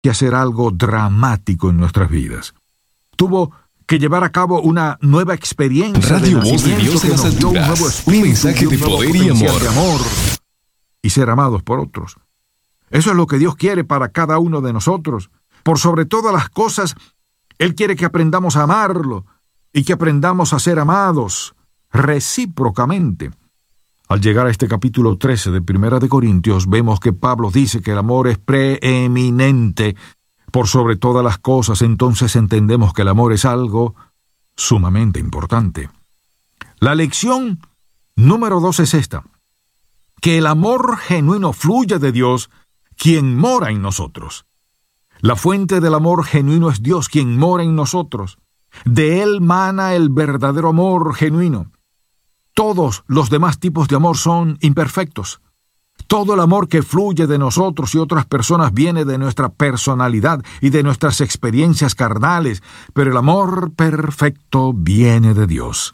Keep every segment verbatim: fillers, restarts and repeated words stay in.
que hacer algo dramático en nuestras vidas. Tuvo que llevar a cabo una nueva experiencia Radio de Voz de Dios en las que nos dio un nuevo alturas. espíritu, Un mensaje de un nuevo poder y potencial amor. de amor y ser amados por otros. Eso es lo que Dios quiere para cada uno de nosotros. Por sobre todas las cosas, Él quiere que aprendamos a amarlo y que aprendamos a ser amados recíprocamente. Al llegar a este capítulo trece de Primera de Corintios, vemos que Pablo dice que el amor es preeminente por sobre todas las cosas. Entonces entendemos que el amor es algo sumamente importante. La lección número dos es esta: que el amor genuino fluye de Dios, quien mora en nosotros. La fuente del amor genuino es Dios, quien mora en nosotros. De Él mana el verdadero amor genuino. Todos los demás tipos de amor son imperfectos. Todo el amor que fluye de nosotros y otras personas viene de nuestra personalidad y de nuestras experiencias carnales, pero el amor perfecto viene de Dios.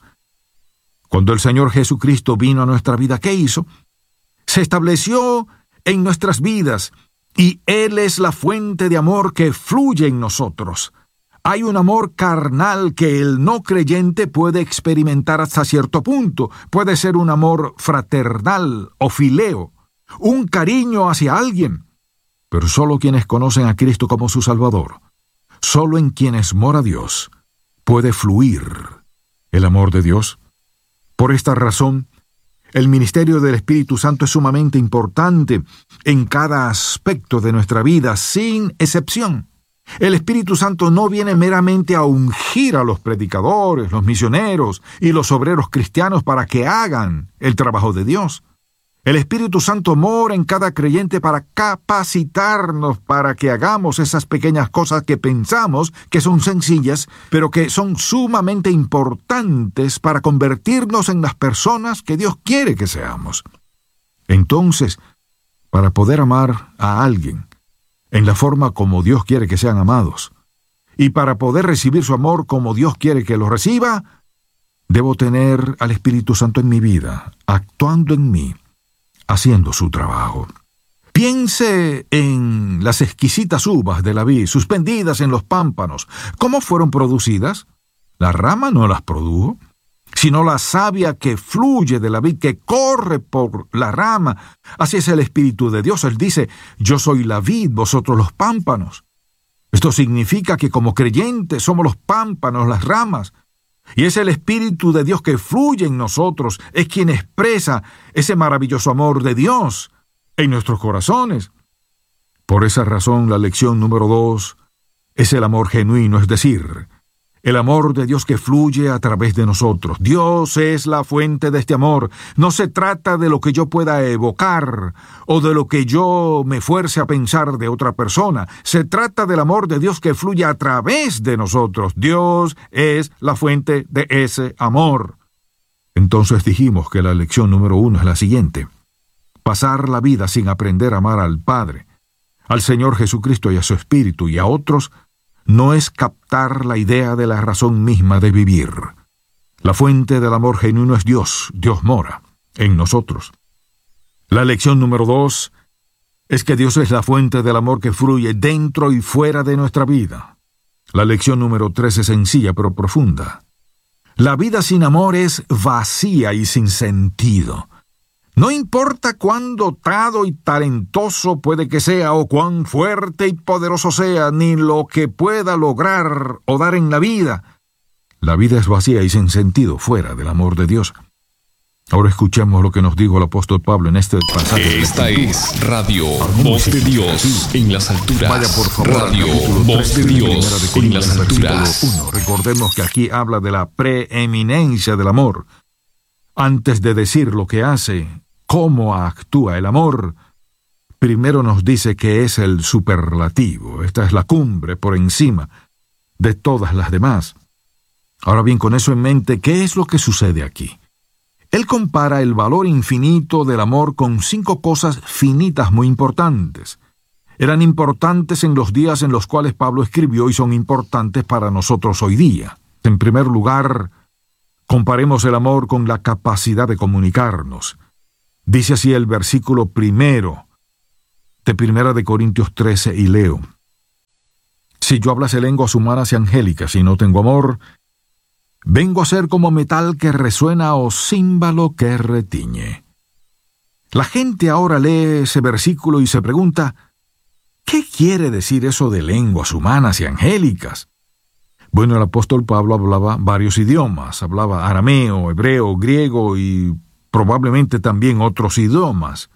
Cuando el Señor Jesucristo vino a nuestra vida, ¿qué hizo? Se estableció en nuestras vidas y Él es la fuente de amor que fluye en nosotros. Hay un amor carnal que el no creyente puede experimentar hasta cierto punto. Puede ser un amor fraternal o fileo, un cariño hacia alguien. Pero solo quienes conocen a Cristo como su Salvador, solo en quienes mora Dios, puede fluir el amor de Dios. Por esta razón, el ministerio del Espíritu Santo es sumamente importante en cada aspecto de nuestra vida, sin excepción. El Espíritu Santo no viene meramente a ungir a los predicadores, los misioneros y los obreros cristianos para que hagan el trabajo de Dios. El Espíritu Santo mora en cada creyente para capacitarnos para que hagamos esas pequeñas cosas que pensamos que son sencillas, pero que son sumamente importantes para convertirnos en las personas que Dios quiere que seamos. Entonces, para poder amar a alguien en la forma como Dios quiere que sean amados, y para poder recibir su amor como Dios quiere que lo reciba, debo tener al Espíritu Santo en mi vida, actuando en mí, haciendo su trabajo. Piense en las exquisitas uvas de la vid suspendidas en los pámpanos. ¿Cómo fueron producidas? La rama no las produjo, sino la savia que fluye de la vid, que corre por la rama. Así es el Espíritu de Dios. Él dice: yo soy la vid, vosotros los pámpanos. Esto significa que como creyentes somos los pámpanos, las ramas. Y es el Espíritu de Dios que fluye en nosotros, es quien expresa ese maravilloso amor de Dios en nuestros corazones. Por esa razón, la lección número dos es el amor genuino, es decir, el amor de Dios que fluye a través de nosotros. Dios es la fuente de este amor. No se trata de lo que yo pueda evocar o de lo que yo me fuerce a pensar de otra persona. Se trata del amor de Dios que fluye a través de nosotros. Dios es la fuente de ese amor. Entonces dijimos que la lección número uno es la siguiente: pasar la vida sin aprender a amar al Padre, al Señor Jesucristo y a su Espíritu y a otros, no es captar la idea de la razón misma de vivir. La fuente del amor genuino es Dios. Dios mora en nosotros. La lección número dos es que Dios es la fuente del amor que fluye dentro y fuera de nuestra vida. La lección número tres es sencilla pero profunda. La vida sin amor es vacía y sin sentido. No importa cuán dotado y talentoso puede que sea, o cuán fuerte y poderoso sea, ni lo que pueda lograr o dar en la vida. La vida es vacía y sin sentido fuera del amor de Dios. Ahora escuchemos lo que nos dijo el apóstol Pablo en este pasaje. Esta es Radio Voz de Dios en las alturas. Vaya por favor Radio Voz de Dios en las alturas. uno. Recordemos que aquí habla de la preeminencia del amor. Antes de decir lo que hace, cómo actúa el amor, primero nos dice que es el superlativo. Esta es la cumbre por encima de todas las demás. Ahora bien, con eso en mente, ¿qué es lo que sucede aquí? Él compara el valor infinito del amor con cinco cosas finitas muy importantes. Eran importantes en los días en los cuales Pablo escribió y son importantes para nosotros hoy día. En primer lugar, comparemos el amor con la capacidad de comunicarnos. Dice así el versículo primero de Primera de Corintios trece, y leo: Si yo hablase lenguas humanas y angélicas y no tengo amor, vengo a ser como metal que resuena o címbalo que retiñe. La gente ahora lee ese versículo y se pregunta, ¿qué quiere decir eso de lenguas humanas y angélicas? Bueno, el apóstol Pablo hablaba varios idiomas, hablaba arameo, hebreo, griego y probablemente también otros idiomas.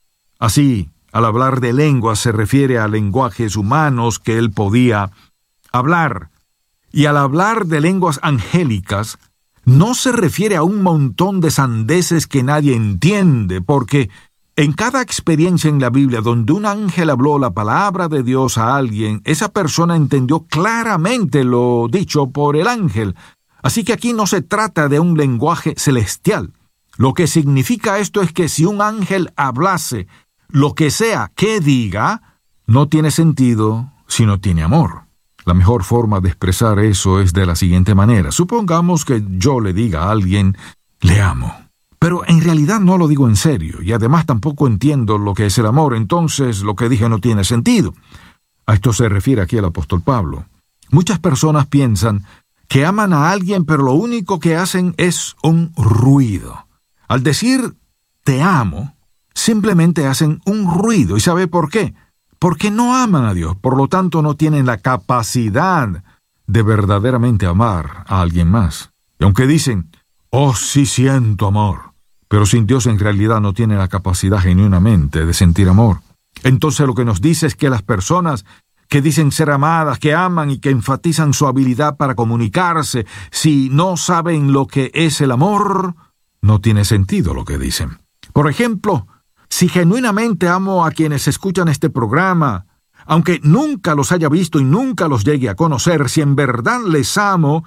Así, al hablar de lenguas se refiere a lenguajes humanos que él podía hablar. Y al hablar de lenguas angélicas, no se refiere a un montón de sandeces que nadie entiende, porque en cada experiencia en la Biblia donde un ángel habló la palabra de Dios a alguien, esa persona entendió claramente lo dicho por el ángel. Así que aquí no se trata de un lenguaje celestial. Lo que significa esto es que si un ángel hablase lo que sea que diga, no tiene sentido si no tiene amor. La mejor forma de expresar eso es de la siguiente manera. Supongamos que yo le diga a alguien, le amo. Pero en realidad no lo digo en serio, y además tampoco entiendo lo que es el amor, entonces lo que dije no tiene sentido. A esto se refiere aquí el apóstol Pablo. Muchas personas piensan que aman a alguien, pero lo único que hacen es un ruido. Al decir te amo, simplemente hacen un ruido. ¿Y sabe por qué? Porque no aman a Dios, por lo tanto no tienen la capacidad de verdaderamente amar a alguien más. Y aunque dicen, oh, sí siento amor, pero sin Dios en realidad no tienen la capacidad genuinamente de sentir amor. Entonces lo que nos dice es que las personas que dicen ser amadas, que aman y que enfatizan su habilidad para comunicarse, si no saben lo que es el amor, no tiene sentido lo que dicen. Por ejemplo, si genuinamente amo a quienes escuchan este programa, aunque nunca los haya visto y nunca los llegue a conocer, si en verdad les amo,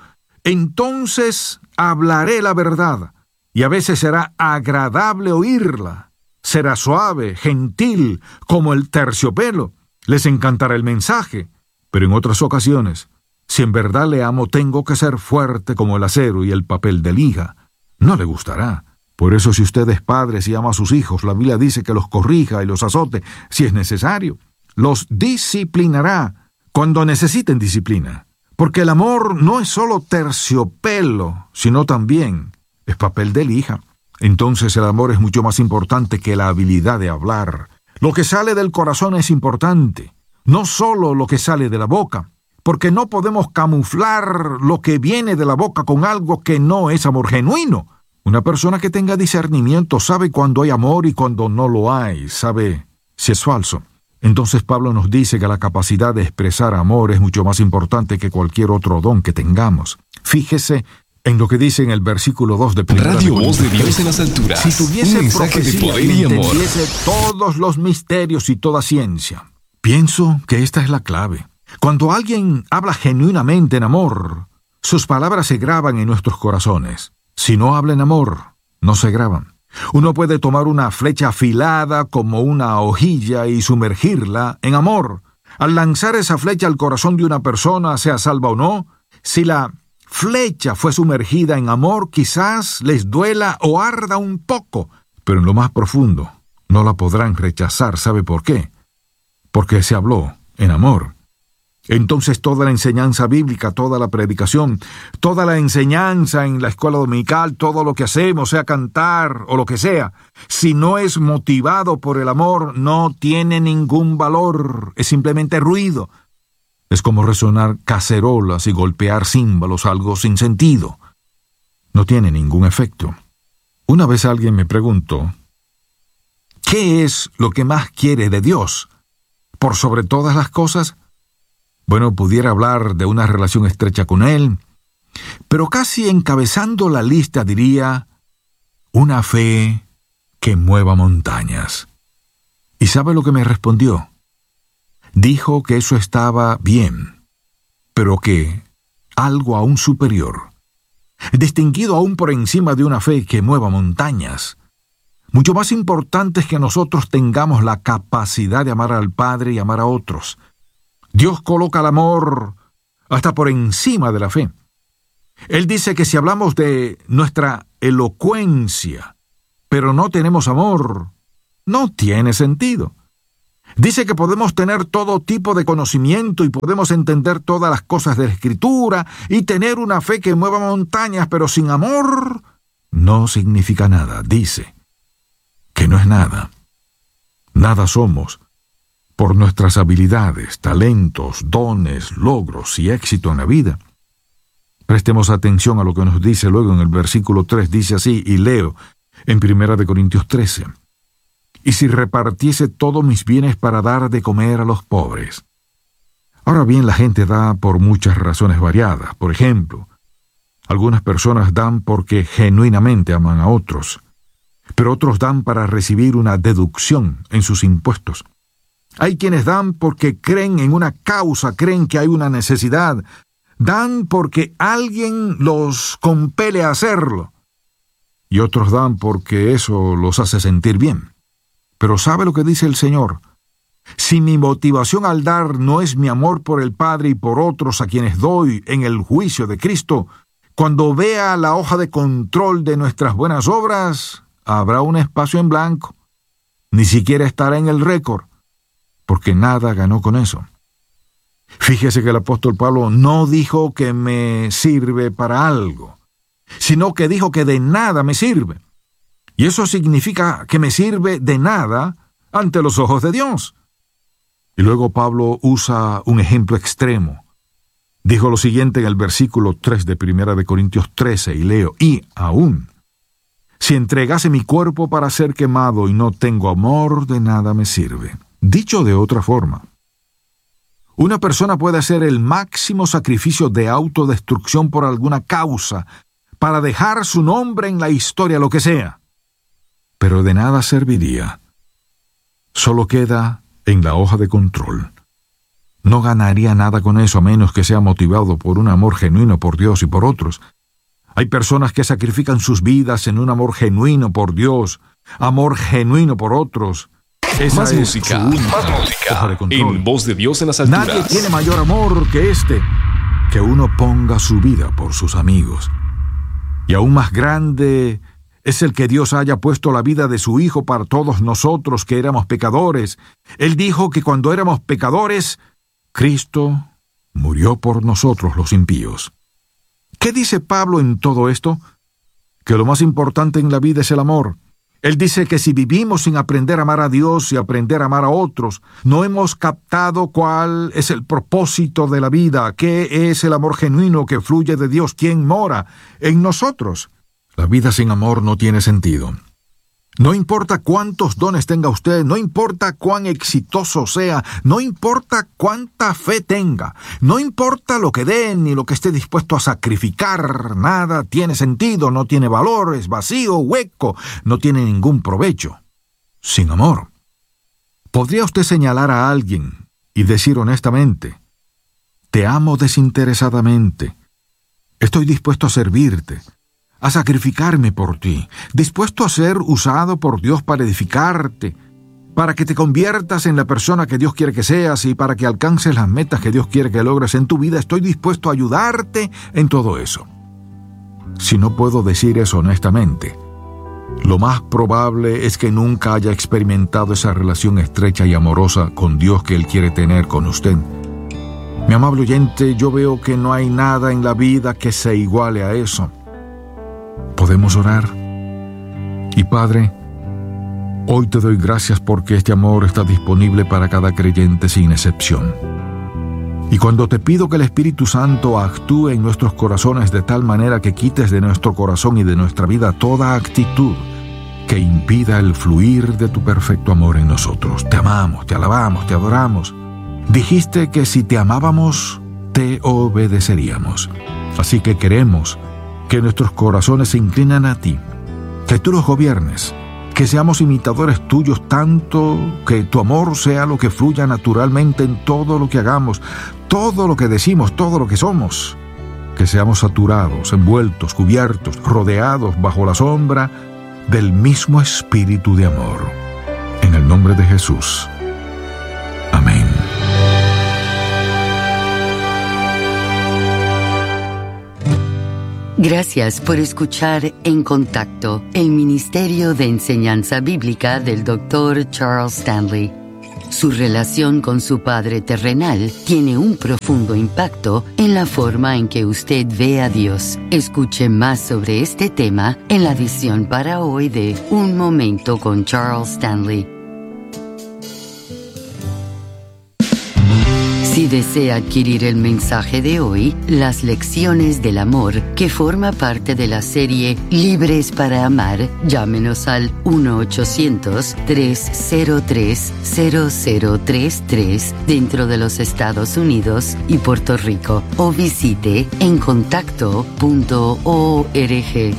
entonces hablaré la verdad, y a veces será agradable oírla. Será suave, gentil, como el terciopelo. Les encantará el mensaje, pero en otras ocasiones, si en verdad le amo, tengo que ser fuerte como el acero y el papel de lija. No le gustará. Por eso si usted es padre y ama a sus hijos, la Biblia dice que los corrija y los azote si es necesario. Los disciplinará cuando necesiten disciplina. Porque el amor no es solo terciopelo, sino también es papel de lija. Entonces el amor es mucho más importante que la habilidad de hablar. Lo que sale del corazón es importante, no solo lo que sale de la boca, porque no podemos camuflar lo que viene de la boca con algo que no es amor genuino. Una persona que tenga discernimiento sabe cuando hay amor y cuando no lo hay, sabe si es falso. Entonces Pablo nos dice que la capacidad de expresar amor es mucho más importante que cualquier otro don que tengamos. Fíjese en lo que dice en el versículo dos de Primera Radio Voz de Dios en las alturas. Si tuviese un mensaje de profecía poder y y amor. entendiese todos los misterios y toda ciencia. Pienso que esta es la clave. Cuando alguien habla genuinamente en amor, sus palabras se graban en nuestros corazones. Si no habla en amor, no se graban. Uno puede tomar una flecha afilada como una hojilla y sumergirla en amor. Al lanzar esa flecha al corazón de una persona, sea salva o no, si la flecha fue sumergida en amor, quizás les duela o arda un poco, pero en lo más profundo no la podrán rechazar. ¿Sabe por qué? Porque se habló en amor. Entonces toda la enseñanza bíblica, toda la predicación, toda la enseñanza en la escuela dominical, todo lo que hacemos, sea cantar o lo que sea, si no es motivado por el amor, no tiene ningún valor, es simplemente ruido. Es como resonar cacerolas y golpear címbalos, algo sin sentido. No tiene ningún efecto. Una vez alguien me preguntó, ¿qué es lo que más quiere de Dios? ¿Por sobre todas las cosas? Bueno, pudiera hablar de una relación estrecha con Él, pero casi encabezando la lista diría, una fe que mueva montañas. ¿Y sabe lo que me respondió? Dijo que eso estaba bien, pero que algo aún superior, distinguido aún por encima de una fe que mueva montañas, mucho más importante es que nosotros tengamos la capacidad de amar al Padre y amar a otros. Dios coloca el amor hasta por encima de la fe. Él dice que si hablamos de nuestra elocuencia, pero no tenemos amor, no tiene sentido. Dice que podemos tener todo tipo de conocimiento y podemos entender todas las cosas de la Escritura y tener una fe que mueva montañas, pero sin amor no significa nada. Dice que no es nada. Nada somos por nuestras habilidades, talentos, dones, logros y éxito en la vida. Prestemos atención a lo que nos dice luego en el versículo tres. Dice así, y leo en Primera de Corintios trece. Y si repartiese todos mis bienes para dar de comer a los pobres. Ahora bien, la gente da por muchas razones variadas. Por ejemplo, algunas personas dan porque genuinamente aman a otros, pero otros dan para recibir una deducción en sus impuestos. Hay quienes dan porque creen en una causa, creen que hay una necesidad. Dan porque alguien los compele a hacerlo. Y otros dan porque eso los hace sentir bien. Pero ¿sabe lo que dice el Señor? Si mi motivación al dar no es mi amor por el Padre y por otros a quienes doy en el juicio de Cristo, cuando vea la hoja de control de nuestras buenas obras, habrá un espacio en blanco. Ni siquiera estará en el récord, porque nada ganó con eso. Fíjese que el apóstol Pablo no dijo que me sirve para algo, sino que dijo que de nada me sirve. Y eso significa que me sirve de nada ante los ojos de Dios. Y luego Pablo usa un ejemplo extremo. Dijo lo siguiente en el versículo tres de Primera de Corintios trece, y leo, y aún, si entregase mi cuerpo para ser quemado y no tengo amor, de nada me sirve. Dicho de otra forma, una persona puede hacer el máximo sacrificio de autodestrucción por alguna causa, para dejar su nombre en la historia, lo que sea. Pero de nada serviría. Solo queda en la hoja de control. No ganaría nada con eso a menos que sea motivado por un amor genuino por Dios y por otros. Hay personas que sacrifican sus vidas en un amor genuino por Dios, amor genuino por otros. Esa Más es música, su única más hoja música de control. en Voz de Dios en las alturas. Nadie tiene mayor amor que este, que uno ponga su vida por sus amigos. Y aún más grande es el que Dios haya puesto la vida de su Hijo para todos nosotros que éramos pecadores. Él dijo que cuando éramos pecadores, Cristo murió por nosotros los impíos. ¿Qué dice Pablo en todo esto? Que lo más importante en la vida es el amor. Él dice que si vivimos sin aprender a amar a Dios y aprender a amar a otros, no hemos captado cuál es el propósito de la vida, qué es el amor genuino que fluye de Dios, quién mora en nosotros. La vida sin amor no tiene sentido. No importa cuántos dones tenga usted, no importa cuán exitoso sea, no importa cuánta fe tenga, no importa lo que dé ni lo que esté dispuesto a sacrificar, nada tiene sentido, no tiene valor, es vacío, hueco, no tiene ningún provecho. Sin amor. ¿Podría usted señalar a alguien y decir honestamente, te amo desinteresadamente, estoy dispuesto a servirte, a sacrificarme por ti, dispuesto a ser usado por Dios para edificarte, para que te conviertas en la persona que Dios quiere que seas y para que alcances las metas que Dios quiere que logres en tu vida? Estoy dispuesto a ayudarte en todo eso. Si no puedo decir eso honestamente, lo más probable es que nunca haya experimentado esa relación estrecha y amorosa con Dios que Él quiere tener con usted. Mi amable oyente, yo veo que no hay nada en la vida que se iguale a eso. ¿Podemos orar? Y Padre, hoy te doy gracias porque este amor está disponible para cada creyente sin excepción. Y cuando te pido que el Espíritu Santo actúe en nuestros corazones de tal manera que quites de nuestro corazón y de nuestra vida toda actitud que impida el fluir de tu perfecto amor en nosotros. Te amamos, te alabamos, te adoramos. Dijiste que si te amábamos, te obedeceríamos. Así que queremos que nuestros corazones se inclinen a ti, que tú los gobiernes, que seamos imitadores tuyos, tanto que tu amor sea lo que fluya naturalmente en todo lo que hagamos, todo lo que decimos, todo lo que somos, que seamos saturados, envueltos, cubiertos, rodeados bajo la sombra del mismo espíritu de amor. En el nombre de Jesús. Amén. Gracias por escuchar En Contacto, el Ministerio de Enseñanza Bíblica del doctor Charles Stanley. Su relación con su Padre terrenal tiene un profundo impacto en la forma en que usted ve a Dios. Escuche más sobre este tema en la edición para hoy de Un Momento con Charles Stanley. Si desea adquirir el mensaje de hoy, Las Lecciones del Amor, que forma parte de la serie Libres para Amar, llámenos al uno ochocientos, tres cero tres, cero cero tres tres dentro de los Estados Unidos y Puerto Rico o visite en contacto punto org.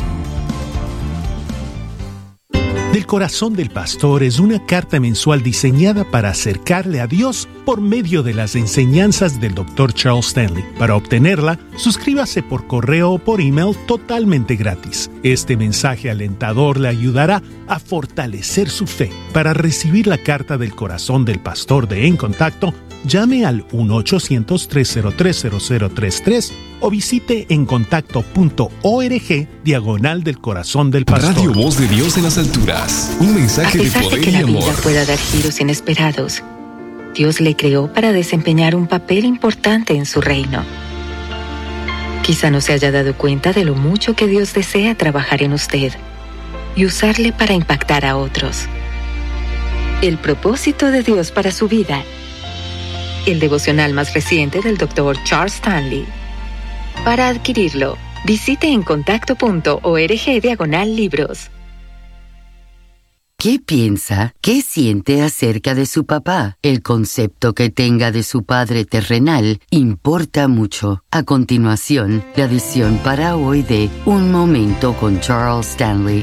Del Corazón del Pastor es una carta mensual diseñada para acercarle a Dios por medio de las enseñanzas del doctor Charles Stanley. Para obtenerla, suscríbase por correo o por email totalmente gratis. Este mensaje alentador le ayudará a fortalecer su fe. Para recibir la carta del Corazón del Pastor de En Contacto, llame al uno ochocientos, tres cero tres, cero cero tres tres o visite encontacto.org diagonal del Corazón del Pastor. Radio Voz de Dios en las alturas. Un mensaje de poder de que y la amor. vida pueda dar giros inesperados, Dios le creó para desempeñar un papel importante en su reino. Quizá no se haya dado cuenta de lo mucho que Dios desea trabajar en usted y usarle para impactar a otros. El propósito de Dios para su vida. El devocional más reciente del doctor Charles Stanley. Para adquirirlo, visite encontacto.org diagonal libros. ¿Qué piensa, qué siente acerca de su papá? El concepto que tenga de su padre terrenal importa mucho. A continuación, la edición para hoy de Un Momento con Charles Stanley.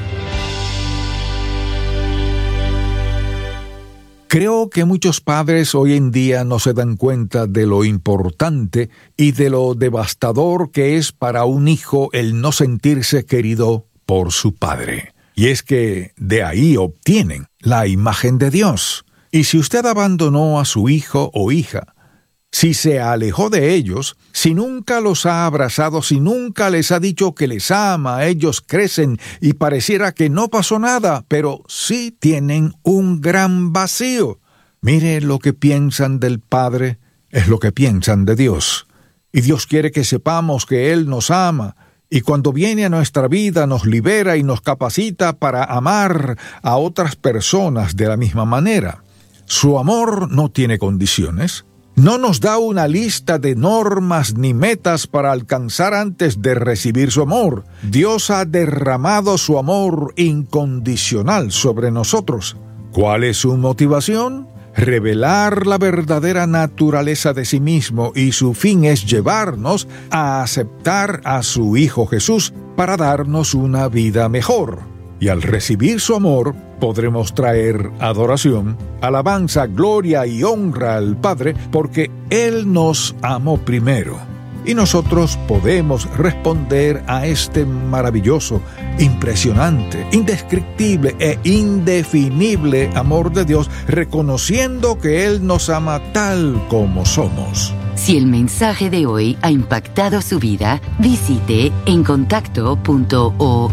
Creo que muchos padres hoy en día no se dan cuenta de lo importante y de lo devastador que es para un hijo el no sentirse querido por su padre. Y es que de ahí obtienen la imagen de Dios. Y si usted abandonó a su hijo o hija, si se alejó de ellos, si nunca los ha abrazado, si nunca les ha dicho que les ama, ellos crecen y pareciera que no pasó nada, pero sí tienen un gran vacío. Mire, lo que piensan del Padre es lo que piensan de Dios. Y Dios quiere que sepamos que Él nos ama, y cuando viene a nuestra vida nos libera y nos capacita para amar a otras personas de la misma manera. Su amor no tiene condiciones. No nos da una lista de normas ni metas para alcanzar antes de recibir su amor. Dios ha derramado su amor incondicional sobre nosotros. ¿Cuál es su motivación? Revelar la verdadera naturaleza de sí mismo, y su fin es llevarnos a aceptar a su Hijo Jesús para darnos una vida mejor. Y al recibir su amor, podremos traer adoración, alabanza, gloria y honra al Padre, porque Él nos amó primero. Y nosotros podemos responder a este maravilloso, impresionante, indescriptible e indefinible amor de Dios, reconociendo que Él nos ama tal como somos. Si el mensaje de hoy ha impactado su vida, visite encontacto punto org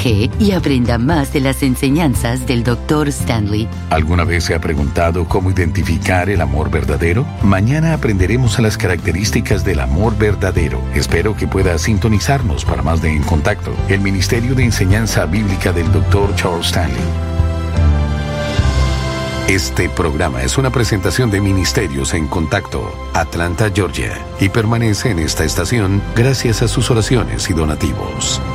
y aprenda más de las enseñanzas del doctor Stanley. ¿Alguna vez se ha preguntado cómo identificar el amor verdadero? Mañana aprenderemos a las características del amor verdadero. Espero que pueda sintonizarnos para más de En Contacto, el Ministerio de Enseñanza Bíblica del doctor Charles Stanley. Este programa es una presentación de Ministerios en Contacto, Atlanta, Georgia, y permanece en esta estación gracias a sus oraciones y donativos.